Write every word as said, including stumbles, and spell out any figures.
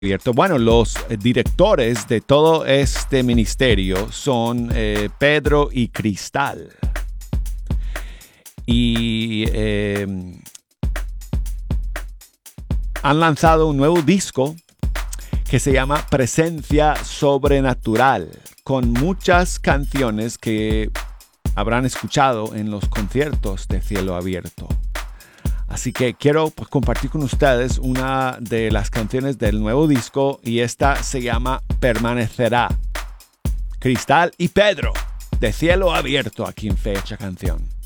Abierto. Bueno, los directores de todo este ministerio son eh, Pedro y Cristal. Y eh, han lanzado un nuevo disco que se llama Presencia Sobrenatural, con muchas canciones que habrán escuchado en los conciertos de Cielo Abierto. Así que quiero pues, compartir con ustedes una de las canciones del nuevo disco y esta se llama Permanecerá. Cristal y Pedro, de Cielo Abierto, aquí en Fecha Canción.